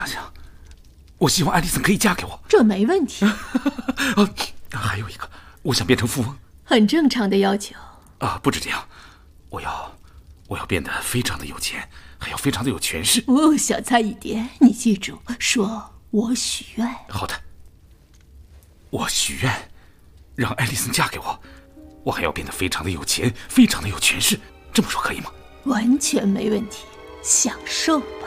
想，我希望爱丽森可以嫁给我。 这没问题。 还有一个，我想变成富翁。 很正常的要求。 不止这样，我要变得非常的有钱，还要非常的有权势。 小菜一碟，你记住，说我许愿。 好的，我许愿，让爱丽森嫁给我。我还要变得非常的有钱，非常的有权势。这么说可以吗？ 完全没问题，享受。